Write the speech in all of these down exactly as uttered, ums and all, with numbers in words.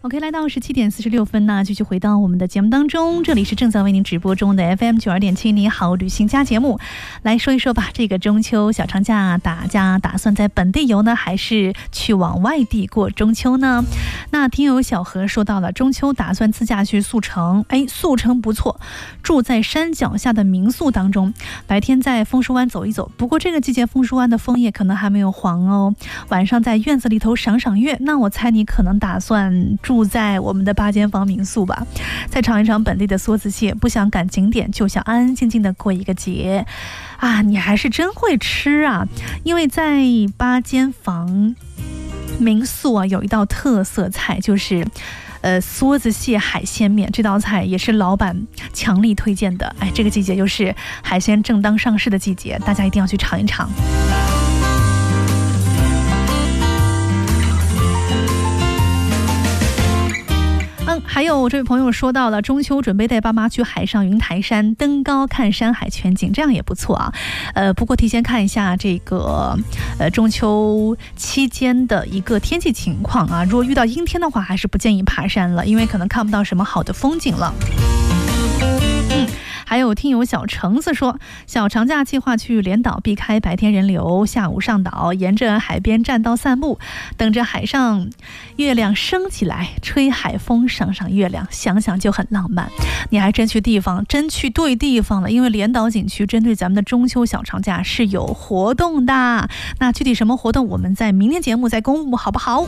OK， 来到十七点四十六分呢，继续回到我们的节目当中，这里是正在为您直播中的 F M 九二点七，你好旅行家节目，来说一说吧。这个中秋小长假，大家打算在本地游呢，还是去往外地过中秋呢？那听友小何说到了，中秋打算自驾去速成，哎，速成不错，住在山脚下的民宿当中，白天在枫树湾走一走。不过这个季节枫树湾的枫叶可能还没有黄哦。晚上在院子里头赏赏月，那我猜你可能打算住在我们的八间房民宿吧，再尝一尝本地的梭子蟹，不想赶景点，就想安安静静的过一个节啊！你还是真会吃啊，因为在八间房民宿啊，有一道特色菜就是呃，梭子蟹海鲜面，这道菜也是老板强力推荐的。哎，这个季节又是海鲜正当上市的季节，大家一定要去尝一尝。嗯，还有这位朋友说到了，中秋准备带爸妈去海上云台山登高看山海全景，这样也不错啊。呃，不过提前看一下这个呃中秋期间的一个天气情况啊，如果遇到阴天的话，还是不建议爬山了，因为可能看不到什么好的风景了。嗯。还有听友小橙子说，小长假计划去连岛，避开白天人流，下午上岛，沿着海边栈道散步，等着海上月亮升起来，吹海风，赏赏月亮，想想就很浪漫。你还真去地方，真去对地方了，因为连岛景区针对咱们的中秋小长假是有活动的。那具体什么活动，我们在明天节目再公布，好不好？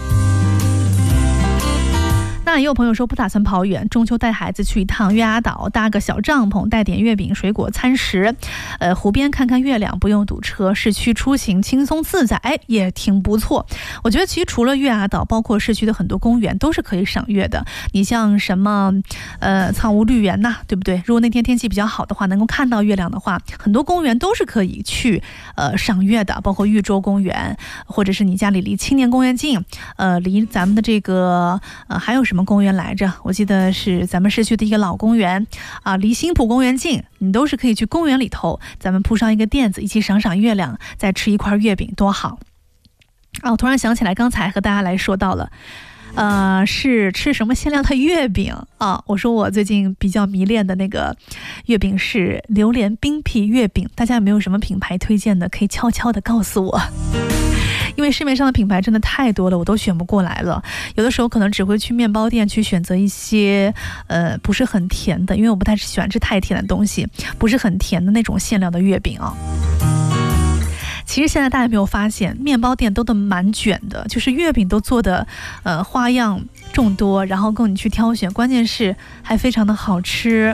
那也有朋友说不打算跑远，中秋带孩子去一趟月牙岛，搭个小帐篷，带点月饼、水果、餐食，呃，湖边看看月亮，不用堵车，市区出行轻松自在，哎，也挺不错。我觉得其实除了月牙岛，包括市区的很多公园都是可以赏月的。你像什么，呃，苍梧绿园呐、啊，对不对？如果那天天气比较好的话，能够看到月亮的话，很多公园都是可以去呃赏月的，包括豫州公园，或者是你家里离青年公园近，呃，离咱们的这个呃还有什么？什么公园来着？我记得是咱们市区的一个老公园啊，离新浦公园近，你都是可以去公园里头，咱们铺上一个垫子，一起赏赏月亮，再吃一块月饼，多好啊！我突然想起来，刚才和大家来说到了，呃，是吃什么限量的月饼啊？我说我最近比较迷恋的那个月饼是榴莲冰皮月饼，大家有没有什么品牌推荐的？可以悄悄的告诉我。因为市面上的品牌真的太多了，我都选不过来了。有的时候可能只会去面包店去选择一些呃不是很甜的，因为我不太喜欢吃太甜的东西，不是很甜的那种馅料的月饼啊。其实现在大家有没有发现，面包店都的蛮卷的，就是月饼都做的呃花样众多，然后供你去挑选，关键是还非常的好吃。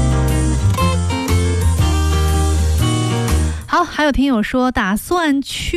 好，还有听友说打算去